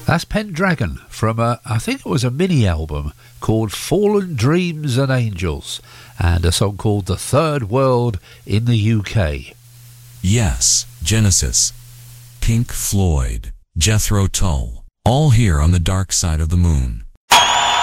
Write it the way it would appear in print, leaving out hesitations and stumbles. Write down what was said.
That's Pendragon from I think it was a mini album called Fallen Dreams and Angels, and a song called The Third World in the UK. Yes, Genesis, Pink Floyd, Jethro Tull, all here on the dark side of the moon.